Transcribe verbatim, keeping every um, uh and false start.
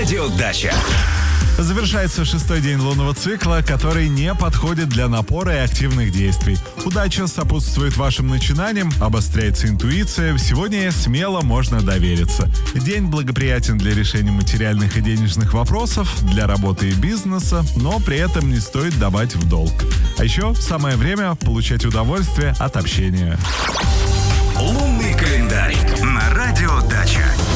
Радио Дача. Завершается шестой день лунного цикла, который не подходит для напора и активных действий. Удача сопутствует вашим начинаниям, обостряется интуиция, сегодня смело можно довериться. День благоприятен для решения материальных и денежных вопросов, для работы и бизнеса, но при этом не стоит давать в долг. А еще самое время получать удовольствие от общения. Лунный календарь на Радио Дача.